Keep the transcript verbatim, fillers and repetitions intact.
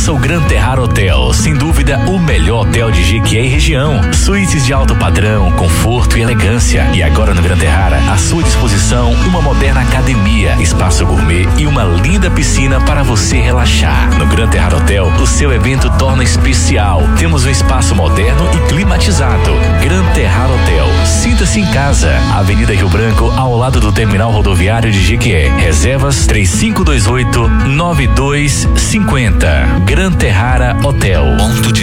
Conheça o Gran Terrar Hotel, sem dúvida o melhor hotel de Jequié e região. Suítes de alto padrão, conforto e elegância. E agora no Gran Terrara, à sua disposição, uma moderna academia, espaço gourmet e uma linda piscina para você relaxar. No Gran Terrar Hotel, o seu evento torna especial. Temos um espaço moderno e climatizado. Gran Terrar Hotel. Sinta-se em casa. Avenida Rio Branco, ao lado do terminal rodoviário de Jequié. Reservas três cinco dois oito, nove dois cinco zero. Gran Terrara Hotel. Ponto de